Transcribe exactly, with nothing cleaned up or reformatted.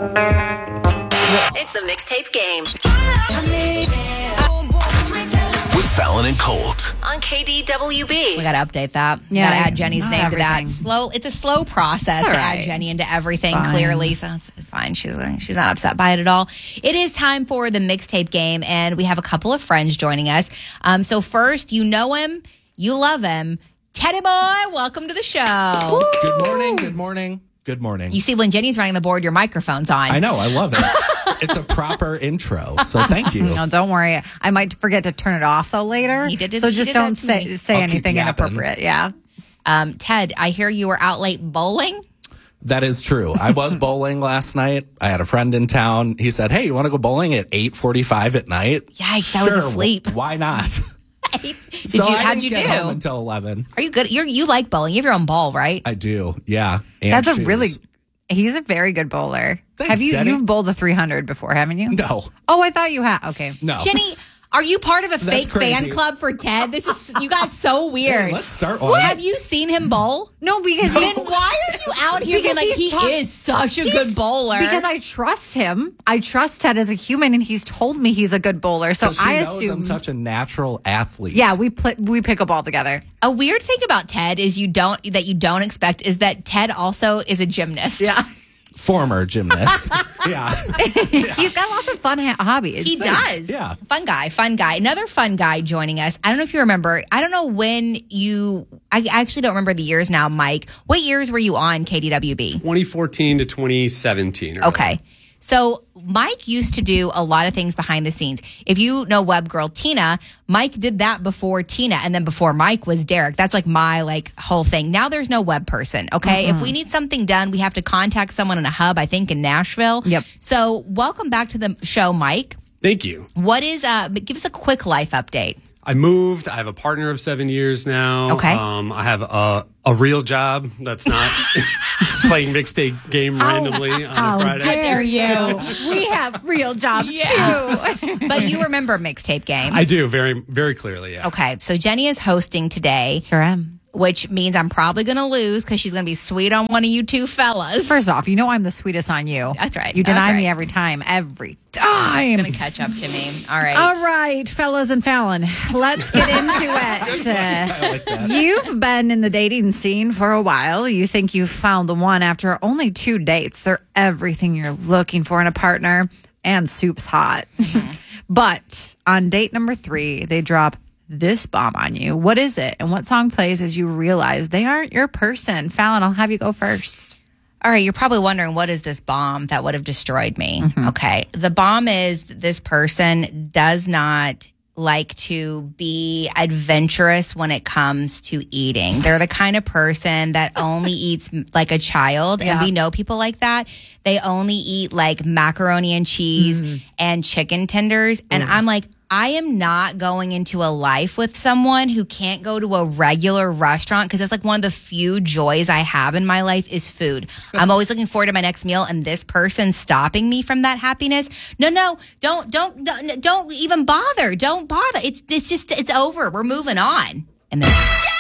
It's the Mixtape Game with Fallon and Colt on K D W B. We got to update that. We Yeah, got to add Jenny's not name everything. to that. Slow. It's a slow process All to right. add Jenny into everything. Fine. Clearly, so it's, it's fine. She's she's not upset by it at all. It is time for the Mixtape Game, and we have a couple of friends joining us. Um, so first, you know him, you love him, Teddy Boy. Welcome to the show. Good morning. Good morning. Good morning. You see, when Jenny's running the board, your microphone's on. I know. I love it. It's a proper intro. So thank you. No, don't worry. I might forget to turn it off though later. He did it- so he just did don't that to say me. say I'll keep anything yapping. inappropriate. Yeah. Um, Ted, I hear you were out late bowling. That is true. I was bowling last night. I had a friend in town. He said, "Hey, you want to go bowling at eight forty-five at night?" Yikes, I was Sure, asleep. Why not? Did so you? I How'd didn't you get do? home until eleven. Are you good? You're, you like bowling. You have your own ball, right? I do. Yeah. And That's a shoes. really he's a very good bowler. Thanks, have you Jenny. you've bowled the three hundred before, haven't you? No. Oh, I thought you had. Okay. No. Jenny, are you part of a That's fake fan crazy. club for Ted? This is you got so weird. Hey, let's start one. Have you seen him bowl? No, because Then why are you out here being Because like he's he talk- is such a He's- good bowler? Because I trust him. I trust Ted as a human, and he's told me he's a good bowler. So So she I knows assume. I'm such a natural athlete. yeah, we pl- we pick a ball together. a weird thing about Ted is you don't that you don't expect is that Ted also is a gymnast. Yeah. Former gymnast. yeah. He's got lots of fun ha- hobbies. He does. Yeah. Fun guy, fun guy. Another fun guy joining us. I don't know if you remember. I don't know when you, I actually don't remember the years now, Mike. What years were you on K D W B? twenty fourteen to twenty seventeen. Or Okay. So Mike used to do a lot of things behind the scenes. If you know web girl Tina, Mike did that before Tina, and then before Mike was Derek. That's like my like whole thing. Now there's no web person. Okay. If we need something done, we have to contact someone in a hub, I think in Nashville. Yep. So welcome back to the show, Mike. Thank you. What is uh give us a quick life update. I moved. I have a partner of seven years now. Okay. Um, I have a, a real job that's not playing mixtape game randomly on a Friday. dare you? We have real jobs too. But you remember Mixtape Game. I do very, very clearly. Yeah. Okay, so Jenny is hosting today, Sure am. which means I'm probably going to lose because she's going to be sweet on one of you two fellas. First off, you know I'm the sweetest on you. That's right. You That's deny me right. every time. Every time. Going to catch up to me. All right. All right, fellas and Fallon, let's get into it. I like that. You've been in the dating scene for a while. You think you've found the one after only two dates. They're everything you're looking for in a partner, and soup's hot. But on date number three, they drop this bomb on you. What is it? And what song plays as you realize they aren't your person? Fallon, I'll have you go first. All right, you're probably wondering, what is this bomb that would have destroyed me? Okay. The bomb is that this person does not like to be adventurous when it comes to eating. They're the kind of person that only eats like a child. And Yeah. we know people like that. They only eat like macaroni and cheese and chicken tenders. And I'm like, I am not going into a life with someone who can't go to a regular restaurant, because it's like one of the few joys I have in my life is food. I'm always looking forward to my next meal, and this person stopping me from that happiness. No, no, don't, don't, don't, don't even bother. Don't bother. It's, it's just, it's over. We're moving on. And then